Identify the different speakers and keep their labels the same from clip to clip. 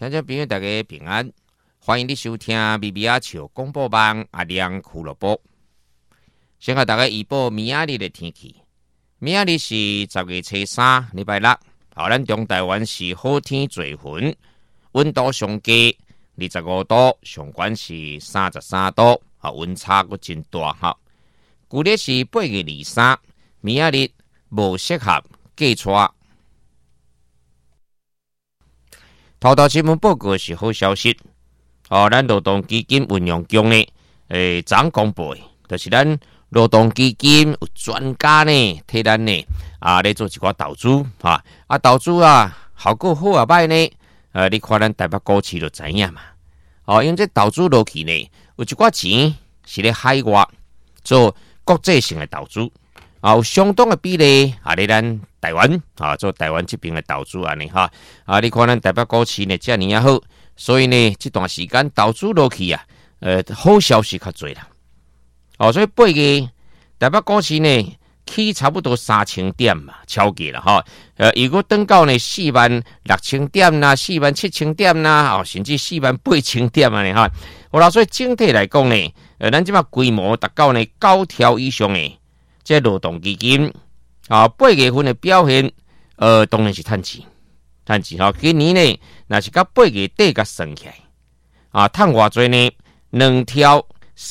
Speaker 1: 听众朋友大家平安，欢迎你收听米米亚笑广播网阿亮俱乐部。先给大家预报明仔日的天气。明仔日是10月初3，礼拜六。咱中台湾是好天做云，温度上低25度，上悬是33度，温差阁真大哈。旧历是8月23，明仔日无适合寄出。头条新闻报告是好消息，咱劳动基金运用局呢，昨公布，就是咱劳动基金有专家呢，替咱呢来做一寡投资投资效果好啊歹呢，你看咱台北股市就知影嘛，因为这投资落去呢，有一寡钱是咧海外做国际性的投资，有相当的比例咧咱台湾做台湾这边的投资安尼你看咱台北股市呢这么好，所以呢这段时间投资落去好消息较多啦。所以8月台北股市呢起差不多3000点嘛，超过了如果等到呢46000点啦、47000点啦，甚至48000点啊所以整体来讲呢，咱即马规模达到呢9条以上的这劳动基金8月份的表现当然是赚钱今年呢若是到8月底甲算起来赚偌济呢2条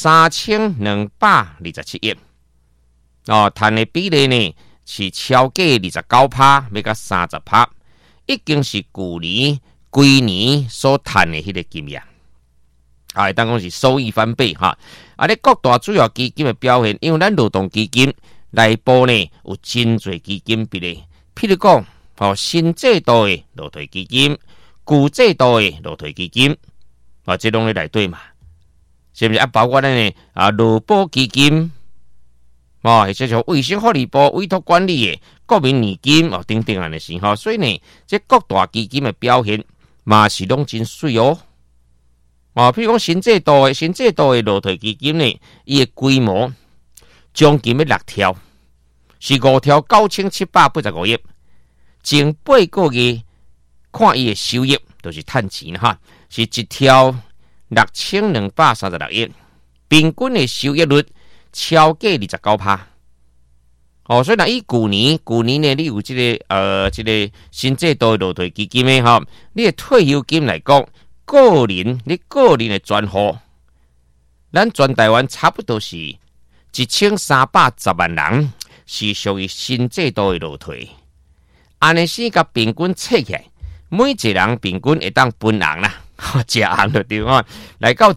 Speaker 1: 3227亿赚的比例呢是超过 29%， 要到 30%， 已经是去年所赚的迄个金额当讲是收益翻倍咧各大主要基金的表现，因为咱劳动基金内部呢有真侪基金比例，譬如讲新制度的劳退基金、旧制度的劳退基金这拢咧内底嘛，是不是包括咱呢劳保基金或者像卫生福利部委托管理的国民年金等等安尼是所以呢这各大基金的表现嘛是拢真水譬如讲新制度的劳退基金呢，伊的规模将近6条，是5条9785亿，前8个月看伊的收益就是赚钱是1条6236亿，平均的收益率超过 29%。所以那以旧年呢，你有这个新制度的劳退基金的你的退休金来讲，你个人的专户，咱全台湾差不多是1310万人是属于新制度的劳退，安尼时甲平均测起来，每一个人平均会当分红啦，食红就对来到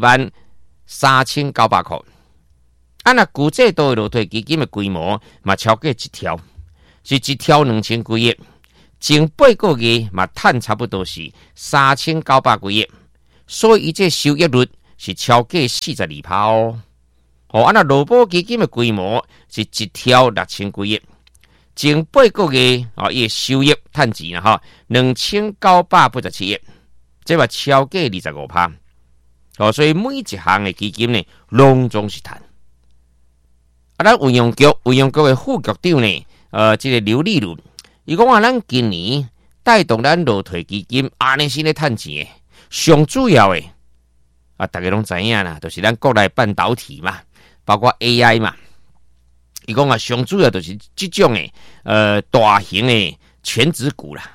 Speaker 1: 123900块。那旧制度的劳退基金的规模嘛超过1条，是1条2000几亿，前8个月嘛赚差不多是3900几亿，所以伊这收益率是超过 42% 那劳保基金的规模是1条6000几亿，前8个月伊的收益赚钱2987亿，这嘛超过 25%所以每一项的基金呢拢总是赚。咱运用局的副局长呢这个刘立伦伊讲咱今年带动咱劳退基金安尼是咧赚钱的，上主要的大家拢知影啦，就是咱国内半导体嘛，包括 AI 嘛。伊讲上主要就是这种的大型的全指股啦。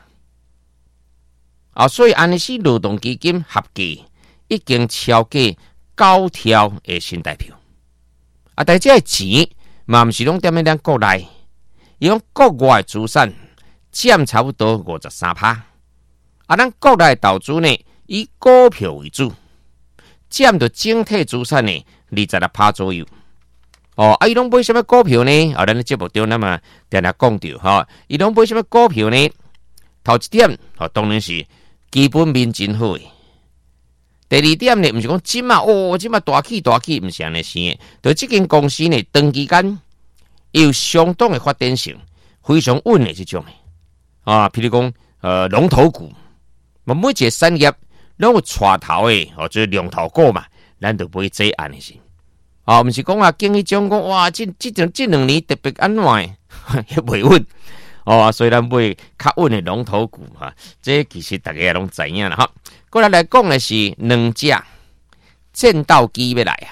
Speaker 1: 所以安尼是劳动基金合计已经超过9条的新台票。但这钱嘛毋是拢踮咧咱国内，伊讲国外资产占差不多 53%。咱国内投资呢，以股票为主，占到整体资产呢 26% 左右。伊拢买什么股票呢？咱的节目中那么定定讲到伊拢买什么股票呢？头一点当然是基本面真好的。第二点呢，毋是讲即马大起，毋是安尼生的。就这间公司呢，长期间有相当的发展性，非常稳的这种的譬如讲龙头股，每一个产业拢有带头的就是龙头股嘛，咱就买这安尼是毋是讲经济种讲哇，这2年特别安怎也袂稳所以咱买较稳的龙头股哈，这其实大家也拢知影啦哈。过来讲的是两只战斗机要来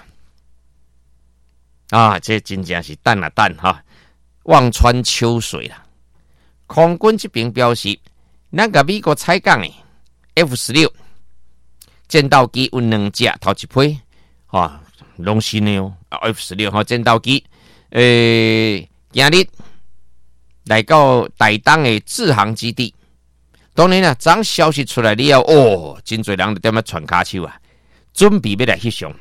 Speaker 1: 这真正是等啊等哈，望穿秋水啦。空军这边表示，咱甲美国采购的 F-16 战斗机有两只，头一批拢新的F-16战斗机，今日来到台东的制航基地。当然啦，当消息出来了后，真侪人就踮咧传骹手准备要来翕相。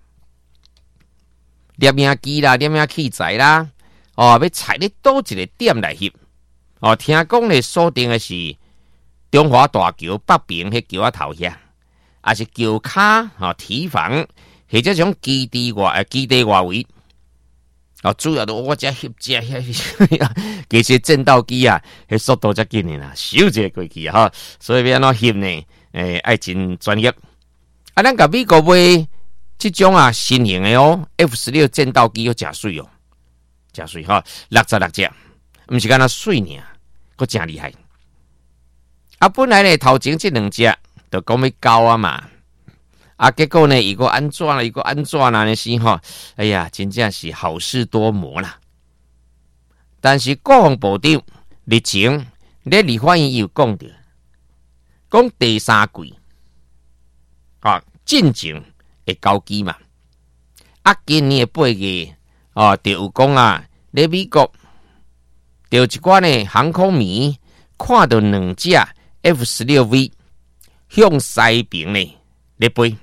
Speaker 1: 摄影机啦，摄影器材啦，要采咧倒一个点来翕。听讲咧锁定的是中华大桥北边迄桥头遐，也是桥骹堤防，或者种基地外围。主要都我遮翕遮其实战斗机迄速度遮紧的啦，咻一个过去所以要安怎翕呢？爱真专业。咱甲美国买这种新型的F-16战斗机，真水真水66只，不是干那水呢，佫真厉害。本来呢头前这两只就讲要交嘛。结果呢，伊个安怎啦？伊个安怎啦？呢是哎呀，真正是好事多磨啦。但是国防部长日前咧立法院有讲到，讲第三季进前会交机嘛。今年的8月就有讲咧美国就一寡呢航空迷看到两只 F-16V 向西边呢咧飞。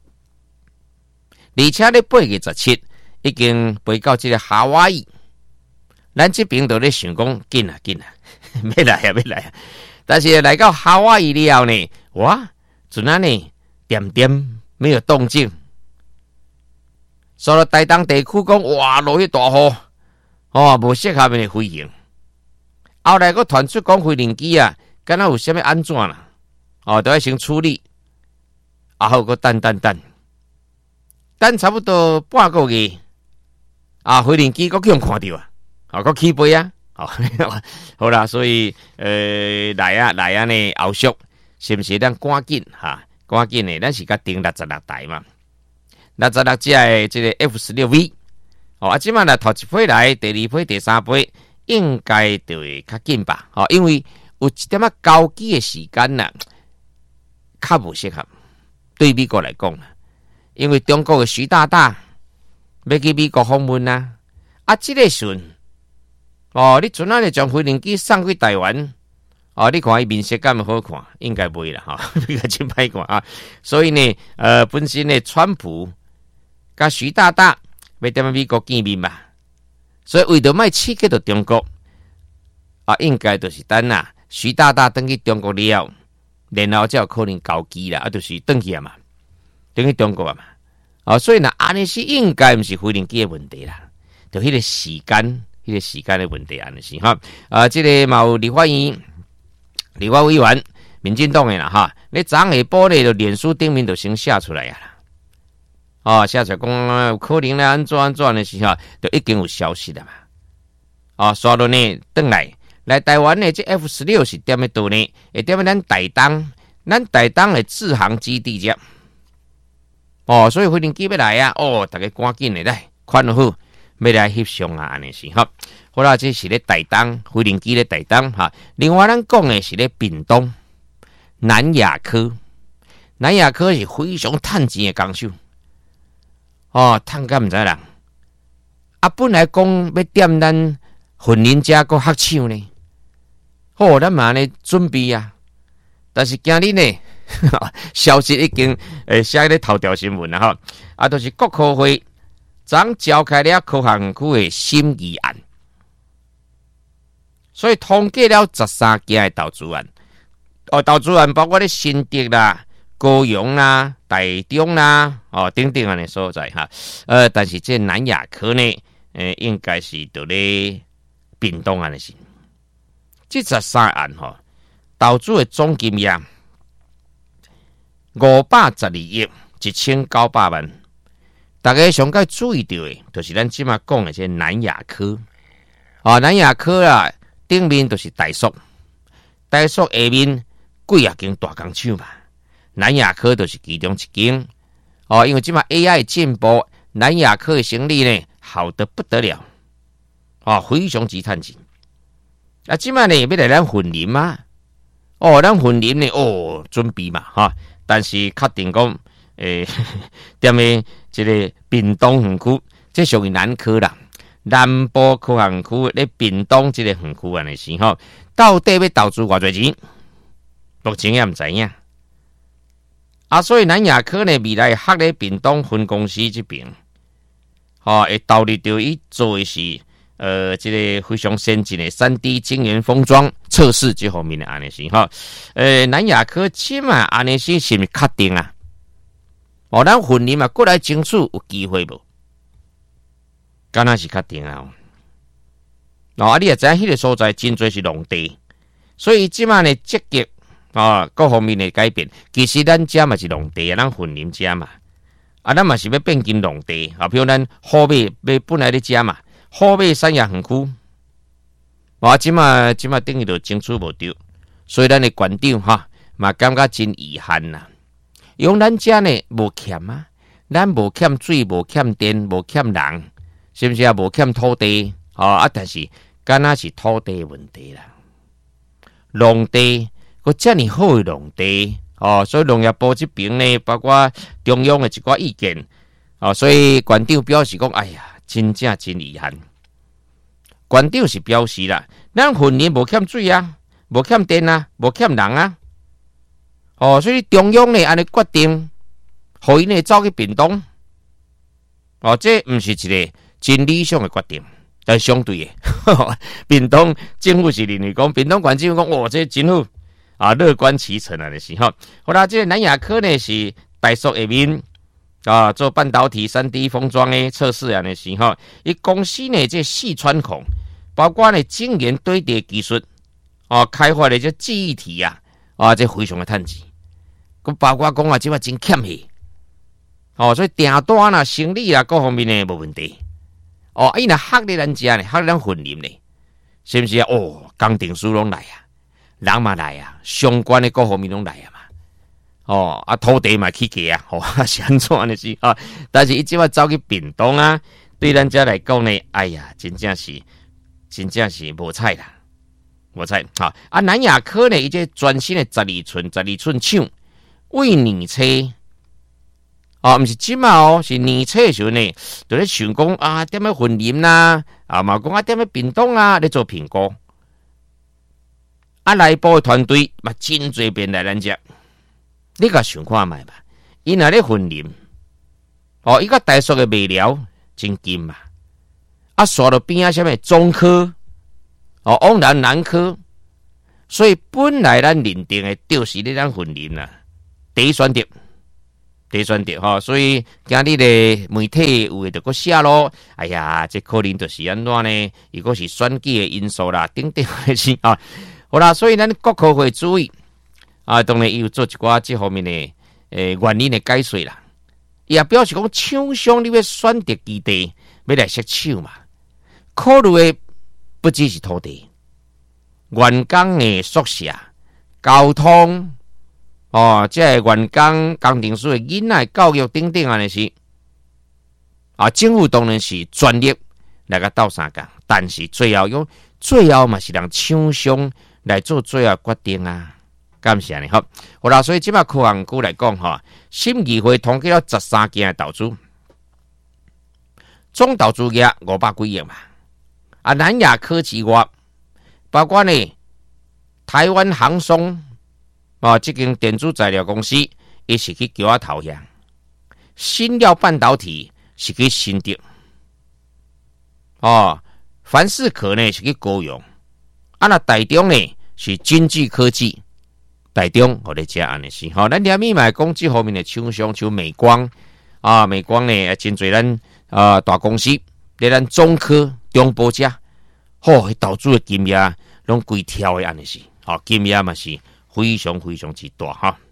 Speaker 1: 而且咧8月17已经飞到这个夏威夷，咱这边都咧想讲紧啦，要来但是来到夏威夷了后呢，哇，阵呢点没有动静，所以台东地区讲哇落去大雨，无适合的飞行。后来佫传出讲飞行机敢若有啥物安怎啦？都要先处理，后佫等差不多半个月，飞行机佫去看到佫起飞好啦，所以来呢，后续是不是咱赶紧呢？咱是甲订66台嘛，66只的这个 F-16V，即摆呢头一批来，第二批、第三批应该就会较紧吧？因为有一点交机的时间较无适合对美国来讲因为中国的徐大大要去美国访问这个时阵你阵就将飞行机送去台湾你看伊面色敢好看，应该袂啦比较真歹看所以呢本身呢川普甲徐大大要踮美国见面吧，所以为着卖刺激到中国应该就是等徐大大登去中国了，然后才有可能交机啦，就是登去嘛，登去中国嘛，所以安尼是应该不是飞行机的问题啦，就迄个时间的问题安尼是这个嘛有立法委员民进党的啦你昨下晡呢就脸书顶面就先写出来啦，写出来讲有可能安怎的时候，就已经有消息了嘛，刷落呢转来台湾呢，这 F-16是踮咧倒呢？会踮咧咱台东的制航基地遮。所以飞行机要来大家赶紧的来看好，要来翕相安尼是好啦，这是咧台东飞行机咧台东另外咱讲的是咧屏东南亚科是非常趁钱的工手，趁甲毋知人本来讲要点咱婚姻遮个合唱呢。咱嘛呢准备但是今日呢消息已经写咧头条新闻啦都是国科会昨召开了科学区的审议案，所以通过了13件的投资案，投资案包括咧新竹啦、高雄啦、台中啦等等安尼所在但是这南亚科呢应该是在咧屏东安尼是。这13案投资的总金额512亿1900万。大家上该注意到的，就是咱即马讲的这南亚科南亚科顶面就是台塑，台塑下面几啊间大工厂嘛，南亚科就是其中一间。因为即马 AI 进步，南亚科的生意呢好得不得了，非常之趁钱。即马呢要来咱混林嘛，咱混林呢准备嘛但是确定讲踮咧即个屏东园区，这属于南科啦，南部科学区咧屏东即个园区安尼是到底要投资偌侪钱，目前也毋知影。所以南亚科呢未来合咧屏东分公司这边，会投入到伊做的是这个非常先进的 3D 晶圆封装测试这方面的安尼是南亚科即嘛安尼是毋是确定啊？咱混林过来争取有机会无？敢若是确定啊！你也知影迄个所在真侪是农地，所以即嘛呢积极各方面的改变。其实咱遮嘛是农地咱混林遮嘛，咱嘛是要变进农地比如咱虎尾要本来咧遮嘛，虎尾产业园区，即嘛等于就争取无着，所以咱的馆长嘛感觉真遗憾啦。用咱遮呢无欠啊，咱无欠水，无欠电，无欠人，是不是啊？无欠土地但是敢若是土地的问题啦。农地佫遮尔好的农地所以农业部这边呢，包括中央的一寡意见所以馆长表示讲，哎呀，真正真遗憾。馆长是表示啦，咱混林无欠水啊，无欠电啊，无欠人啊。所以中央呢安尼决定，互因呢走去屏东。这毋是一个真理想的决定，但是相对的，屏东政府是认为讲，屏东县政府讲，这真好乐观其成啊，就是好啦，这个南亚科呢是台塑下面做半导体 3D 封装的测试啊，就是伊公司呢这细穿孔，包括呢晶圆堆叠技术开发的这记忆体这非常的趁钱。包括讲即马真欠去所以订单啦、生理啦各方面呢无问题伊若合咧咱遮呢，合咧咱混林呢，是不是工程师拢来啊，人嘛来啊，相关的各方面拢来嘛土地嘛去价是安怎呢是但是伊即马走去屏东对咱遮来讲呢，哎呀，真正是无彩啦，无彩南亚科呢，伊这全新的12寸厂。为年车毋是即嘛是年车的时候呢，就咧想讲点样混林啦，嘛讲点样屏东咧做评估。内部的团队嘛真侪遍来咱遮，你甲想看觅吧。伊若咧混林，伊个台塑的卖料真金嘛，刷到边什么中科，往南科，所以本来咱认定的就是咧咱混林啦。第一选择所以今日的媒体有诶就搁写咯，哎呀，这可能就是安怎呢？如果是选举的因素啦，等等的是好啦，所以咱国科会注意当然伊有做一寡这方面的原因的解说啦。伊也表示讲，厂商你要选择基地，要来设厂嘛，考虑的不只是土地、员工的宿舍、交通。这员工、工程师的囡仔教育等等安尼是政府当然是专业来个斗相共，但是最后嘛是让厂商来做最后决定感谢你好啦，所以即摆科学局来讲审议会通过了13件的投资，总投资额500几亿嘛。南亚科技外，包括呢台湾航松。这间电子材料公司，伊是去叫投降。新料半导体是去新竹。凡士可呢是去高雄。那台中呢是经济科技。台中我哋遮安尼是咱连咪买讲这方面的厂商，像美光美光呢真侪咱大公司，咧咱中科、中部遮，投资的金额拢规条的安尼是，金额嘛是。非常之大